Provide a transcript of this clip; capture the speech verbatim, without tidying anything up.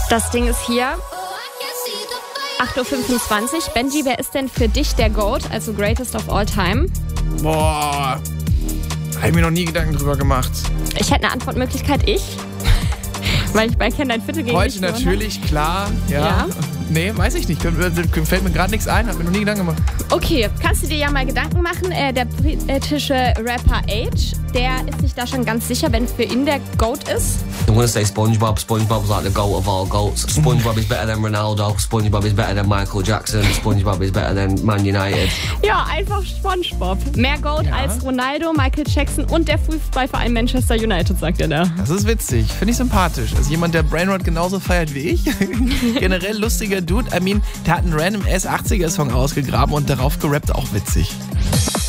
Das Ding ist hier. acht Uhr fünfundzwanzig. Benji, wer ist denn für dich der GOAT, also Greatest of All Time? Boah, habe ich mir noch nie Gedanken drüber gemacht. Ich hätte eine Antwortmöglichkeit, ich. Weil ich bei Kenn dein Viertel gegen Heute dich natürlich, klar, ja. Ja? Nee, weiß ich nicht. Fällt mir gerade nichts ein, habe mir noch nie Gedanken gemacht. Okay, kannst du dir ja mal Gedanken machen. Äh, der britische Rapper Age, der ist sich da schon ganz sicher, wenn für ihn der GOAT ist. I'm gonna say SpongeBob. SpongeBob's like the GOAT of all GOATs. SpongeBob is better than Ronaldo. SpongeBob is better than Michael Jackson. SpongeBob is better than Man United. Ja, einfach SpongeBob. Mehr GOAT Ja. als Ronaldo, Michael Jackson und der Fußballverein Manchester United, sagt er da. Das ist witzig, finde ich sympathisch. Also jemand, der Brainrot genauso feiert wie ich. Generell lustiger Dude. I mean, der hat einen random S achtziger Song ausgegraben und darauf gerappt, auch witzig.